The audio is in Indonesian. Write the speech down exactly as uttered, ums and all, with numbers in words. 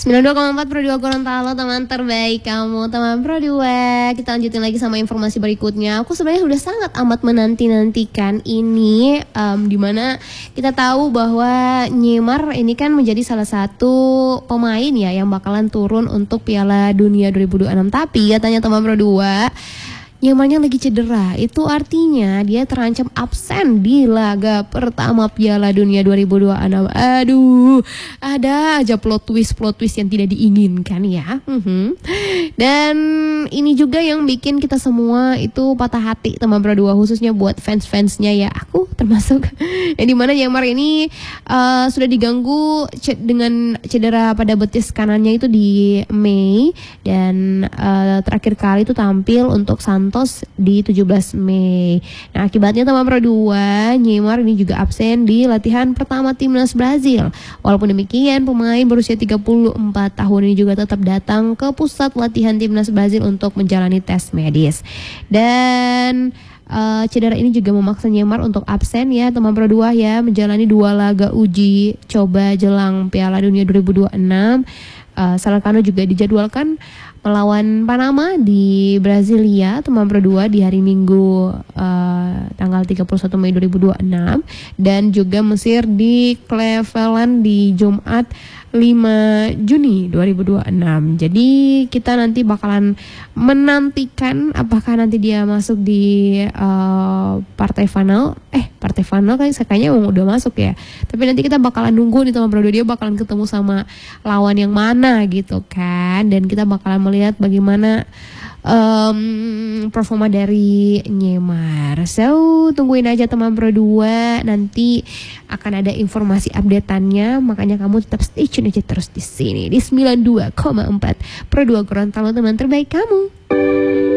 sembilan puluh dua koma empat Pro dua Gorontalo, teman terbaik kamu, teman Pro dua. Kita lanjutin lagi sama informasi berikutnya. Aku sebenarnya udah sangat amat menanti-nantikan ini, um, dimana kita tahu bahwa Neymar ini kan menjadi salah satu pemain ya yang bakalan turun untuk Piala Dunia dua ribu dua puluh enam. Tapi katanya teman Pro dua, Neymarnya lagi cedera. Itu artinya dia terancam absen di laga pertama Piala Dunia dua ribu dua puluh enam. Aduh, ada aja plot twist-plot twist yang tidak diinginkan ya. Uh-huh. Dan ini juga yang bikin kita semua itu patah hati teman Pro dua, khususnya buat fans-fansnya ya. Aku termasuk yang dimana Neymar ini uh, sudah diganggu c- dengan cedera pada betis kanannya itu di Mei. Dan uh, terakhir kali itu tampil untuk Santos di tujuh belas Mei. Nah, akibatnya teman Pro dua, Neymar ini juga absen di latihan pertama timnas Brazil. Walaupun demikian, pemain berusia tiga puluh empat tahun ini juga tetap datang ke pusat latihan timnas Brazil untuk menjalani tes medis. Dan uh, cedera ini juga memaksa Neymar untuk absen ya teman Pro dua ya, menjalani dua laga uji coba jelang Piala Dunia dua ribu dua puluh enam. Uh, Salakano juga dijadwalkan melawan Panama di Brasilia teman Pro dua di hari Minggu uh, tanggal tiga puluh satu Mei dua ribu dua puluh enam, dan juga Mesir di Cleveland di Jumat lima Juni dua ribu dua puluh enam. Jadi kita nanti bakalan menantikan apakah nanti dia masuk di uh, partai final. Eh partai final kan kayaknya emang udah masuk ya. Tapi nanti kita bakalan nunggu nih teman Pro dua, dia bakalan ketemu sama lawan yang mana gitu kan. Dan kita bakalan melihat bagaimana um, performa dari Neymar. So tungguin aja teman Pro dua, nanti akan ada informasi update-annya. Makanya kamu tetap stay tune aja terus di sini di sembilan puluh dua koma empat Pro dua Gorontalo, teman terbaik kamu.